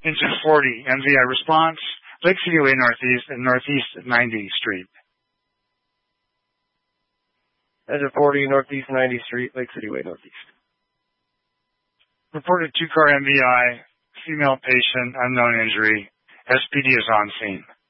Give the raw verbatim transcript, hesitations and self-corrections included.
Engine forty, M V I response, Lake City Way Northeast and Northeast ninetieth Street. Engine forty, Northeast ninetieth Street, Lake City Way Northeast. Reported two-car M V I, female patient, unknown injury. S P D is on scene.